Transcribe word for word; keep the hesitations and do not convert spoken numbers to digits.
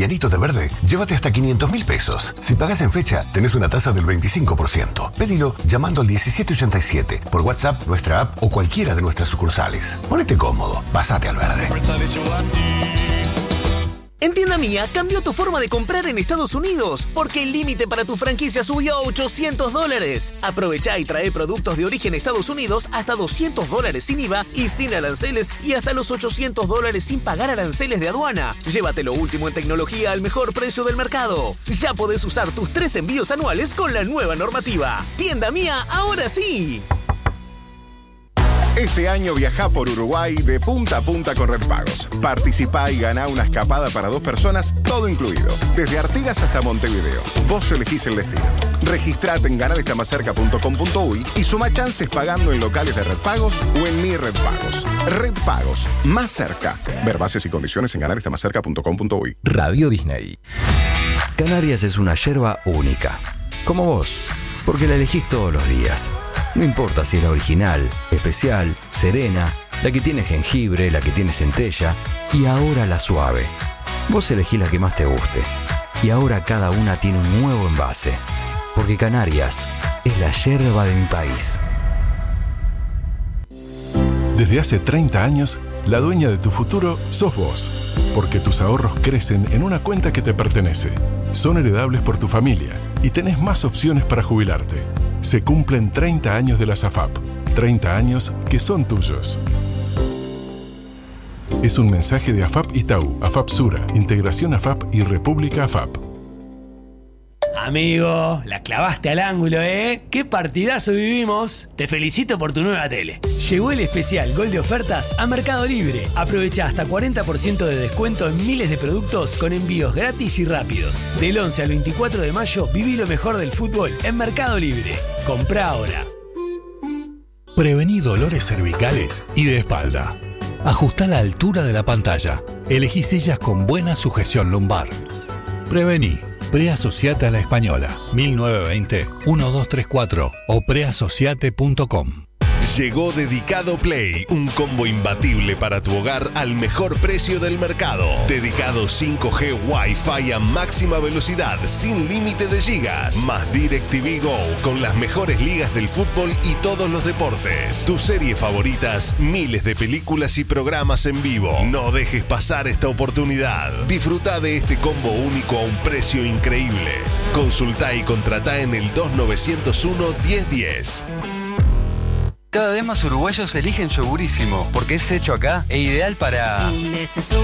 livianito de verde, llévate hasta quinientos mil pesos. Si pagas en fecha, tenés una tasa del veinticinco por ciento. Pedilo llamando al diecisiete ochenta y siete, por WhatsApp, nuestra app o cualquiera de nuestras sucursales. Ponete cómodo, pasate al verde. En Tienda Mía cambió tu forma de comprar en Estados Unidos porque el límite para tu franquicia subió a ochocientos dólares. Aprovecha y trae productos de origen Estados Unidos hasta doscientos dólares sin I V A y sin aranceles y hasta los ochocientos dólares sin pagar aranceles de aduana. Llévate lo último en tecnología al mejor precio del mercado. Ya podés usar tus tres envíos anuales con la nueva normativa. Tienda Mía, ahora sí. Este año viajá por Uruguay de punta a punta con Redpagos. Participá y ganá una escapada para dos personas, todo incluido. Desde Artigas hasta Montevideo. Vos elegís el destino. Registrate en ganar está más cerca punto com punto uy y suma chances pagando en locales de Redpagos o en Mi Redpagos. Redpagos, más cerca. Ver bases y condiciones en ganar está más cerca punto com punto uy. Radio Disney. Canarias es una yerba única. Como vos, porque la elegís todos los días. No importa si es la original, especial, serena, la que tiene jengibre, la que tiene centella y ahora la suave. Vos elegís la que más te guste. Y ahora cada una tiene un nuevo envase. Porque Canarias es la yerba de mi país. Desde hace treinta años, la dueña de tu futuro sos vos. Porque tus ahorros crecen en una cuenta que te pertenece. Son heredables por tu familia y tenés más opciones para jubilarte. Se cumplen treinta años de la SAFAP. treinta años que son tuyos. Es un mensaje de AFAP Itaú, AFAP Sura, Integración AFAP y República AFAP. Amigo, la clavaste al ángulo, ¿eh? ¡Qué partidazo vivimos! Te felicito por tu nueva tele. Llegó el especial Gol de Ofertas a Mercado Libre. Aprovecha hasta cuarenta por ciento de descuento en miles de productos con envíos gratis y rápidos. Del once al veinticuatro de mayo, viví lo mejor del fútbol en Mercado Libre. Comprá ahora. Prevení dolores cervicales y de espalda. Ajustá la altura de la pantalla. Elegí sillas con buena sujeción lumbar. Prevení. Preasociate a la Española, mil novecientos veinte, uno dos tres cuatro o preasociate punto com. Llegó Dedicado Play, un combo imbatible para tu hogar al mejor precio del mercado. Dedicado cinco G Wi-Fi a máxima velocidad, sin límite de gigas. Más DirecTV Go, con las mejores ligas del fútbol y todos los deportes. Tus series favoritas, miles de películas y programas en vivo. No dejes pasar esta oportunidad. Disfruta de este combo único a un precio increíble. Consultá y contratá en el dos nueve cero uno, diez diez. Cada vez más uruguayos eligen Yogurísimo porque es hecho acá e ideal para...